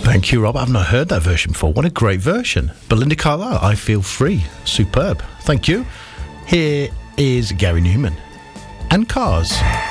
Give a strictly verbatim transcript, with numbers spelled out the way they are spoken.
Thank you, Rob. I've not heard that version before. What a great version. Belinda Carlisle, I Feel Free. Superb. Thank you. Here is Gary Newman and Cars.